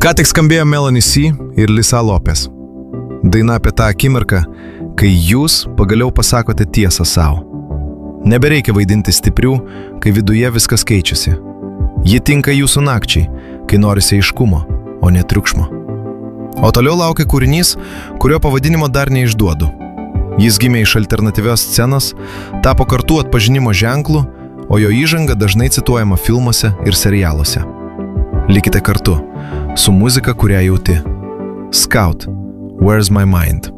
Ką tik skambėjo Melanie C. ir Lisa Lopez. Daina apie tą akimirką, kai jūs pagaliau pasakote tiesą savo. Nebereikia vaidinti stiprių, kai viduje viskas keičiasi. Ji tinka jūsų nakčiai, kai norisi aiškumo, o ne triukšmo. O toliau laukia kūrinys, kurio pavadinimo dar neišduodu. Jis gimė iš alternatyvios scenos, tapo kartų atpažinimo ženklų, o jo įžanga dažnai cituojama filmuose ir serialuose. Likite kartu su muzika, kurią jauti. Scout, Where's My Mind?